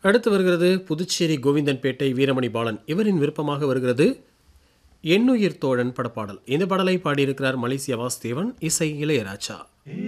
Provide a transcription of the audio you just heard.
அடுத்து வருகிறது புதுச்சேரி கோவிந்தன்பேட்டை வீரமணி பாலன். இவரின் விருப்பமாக வருகிறது எண்ணுயிர் தோழன் படப்பாடல். இந்த பாடலை பாடியிருக்கிறார் மலேசியா வாசுதேவன், இசை இளையராஜா.